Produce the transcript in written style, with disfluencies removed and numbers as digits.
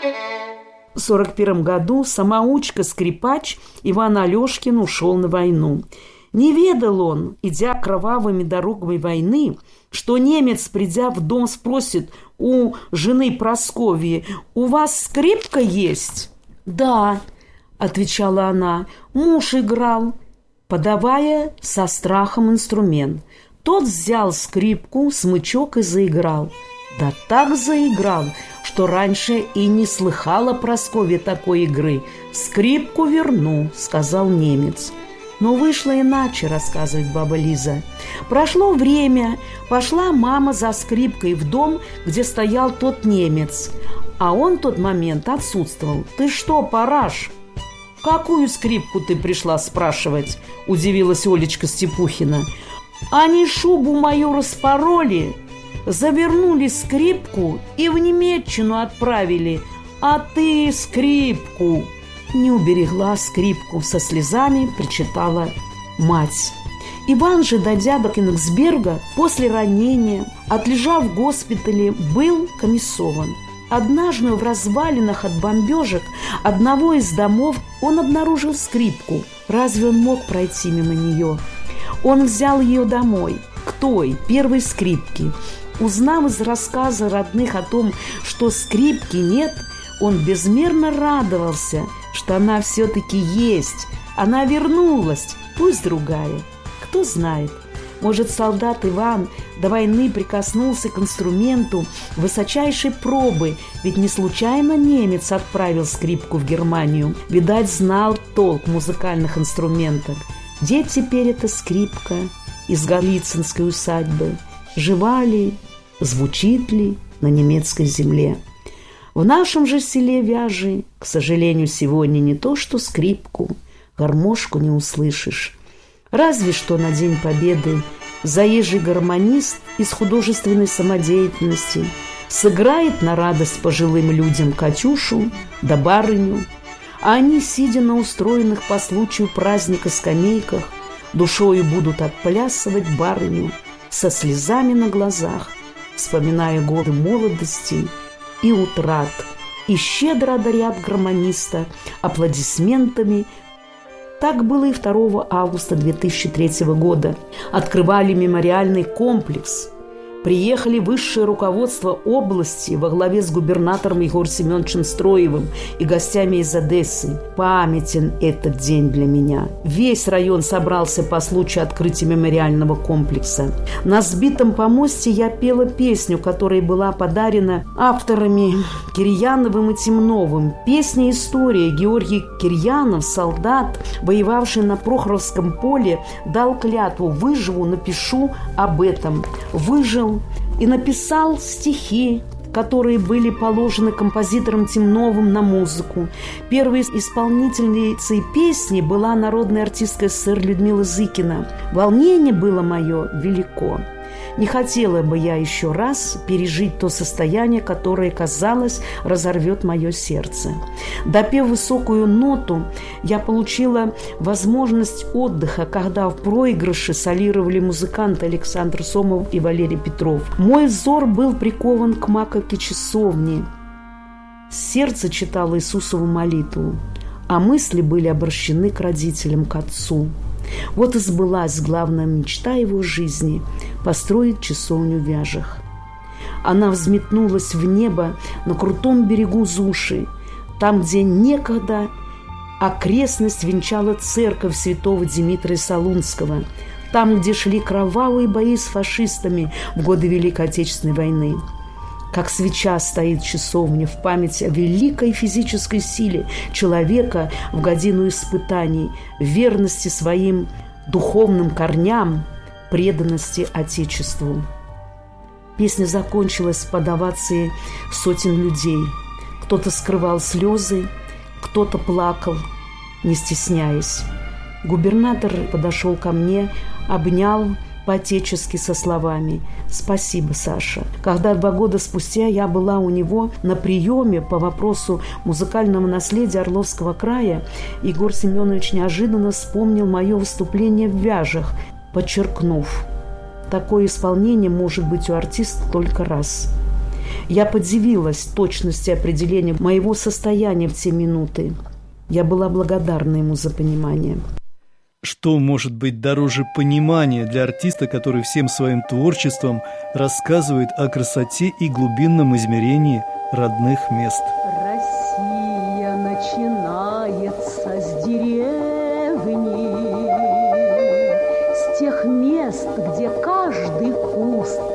В 1941 году самоучка-скрипач Иван Алешкин ушел на войну. Не ведал он, идя кровавыми дорогами войны, что немец, придя в дом, спросит у жены Прасковьи: «У вас скрипка есть?» «Да», — отвечала она, — «муж играл», подавая со страхом инструмент. Тот взял скрипку, смычок и заиграл. Да так заиграл, что раньше и не слыхала Прасковья такой игры. «Скрипку верну», — сказал немец. Но вышло иначе, рассказывает баба Лиза. Прошло время, пошла мама за скрипкой в дом, где стоял тот немец. А он в тот момент отсутствовал. «Ты что, параш?» «Какую скрипку ты пришла спрашивать?» – удивилась Олечка Степухина. «Они шубу мою распороли, завернули скрипку и в Немеччину отправили, а ты скрипку». Не уберегла скрипку, со слезами причитала мать. Иван же, дойдя до Кёнигсберга, после ранения, отлежав в госпитале, был комиссован. Однажды в развалинах от бомбежек одного из домов он обнаружил скрипку. Разве он мог пройти мимо нее? Он взял ее домой, к той, первой скрипке. Узнав из рассказа родных о том, что скрипки нет, он безмерно радовался, что она все-таки есть. Она вернулась, пусть другая. Кто знает, может, солдат Иван до войны прикоснулся к инструменту высочайшей пробы, ведь не случайно немец отправил скрипку в Германию. Видать, знал толк в музыкальных инструментах. Где теперь эта скрипка из голицынской усадьбы? Жива ли, звучит ли на немецкой земле? В нашем же селе Вяжи, к сожалению, сегодня не то что скрипку, гармошку не услышишь. Разве что на День Победы заезжий гармонист из художественной самодеятельности сыграет на радость пожилым людям Катюшу да барыню, а они, сидя на устроенных по случаю праздника скамейках, душою будут отплясывать барыню со слезами на глазах, вспоминая годы молодости и утрат, и щедро одарят гармониста аплодисментами. Так было и 2 августа 2003 года. Открывали мемориальный комплекс. Приехали высшее руководство области во главе с губернатором Егором Семеновичем Строевым и гостями из Одессы. Памятен этот день для меня. Весь район собрался по случаю открытия мемориального комплекса. На сбитом помосте я пела песню, которая была подарена авторами Кирьяновым и Темновым. Песня «История». Георгий Кирьянов, солдат, воевавший на Прохоровском поле, дал клятву: «Выживу, напишу об этом». Выжил и написал стихи, которые были положены композитором Темновым на музыку. Первой исполнительницей песни была народная артистка СССР Людмила Зыкина. Волнение было мое велико. Не хотела бы я еще раз пережить то состояние, которое, казалось, разорвет мое сердце. Допев высокую ноту, я получила возможность отдыха, когда в проигрыше солировали музыканты Александр Сомов и Валерий Петров. Мой взор был прикован к маковке часовни. Сердце читало Иисусову молитву, а мысли были обращены к родителям, к отцу. Вот и сбылась главная мечта его жизни – построить часовню в Вяжах. Она взметнулась в небо на крутом берегу Зуши, там, где некогда окрестность венчала церковь святого Димитрия Солунского, там, где шли кровавые бои с фашистами в годы Великой Отечественной войны. Как свеча стоит часовня в память о великой физической силе человека в годину испытаний, верности своим духовным корням, преданности Отечеству. Песня закончилась под овацией сотен людей. Кто-то скрывал слезы, кто-то плакал, не стесняясь. Губернатор подошел ко мне, обнял по-отечески со словами: «Спасибо, Саша». Когда 2 года спустя я была у него на приеме по вопросу музыкального наследия Орловского края, Егор Семенович неожиданно вспомнил мое выступление в Вяжах, подчеркнув: «Такое исполнение может быть у артиста только раз». Я подивилась точности определения моего состояния в те минуты. Я была благодарна ему за понимание. Что может быть дороже понимания для артиста, который всем своим творчеством рассказывает о красоте и глубинном измерении родных мест? Россия начинается с деревни, с тех мест, где каждый куст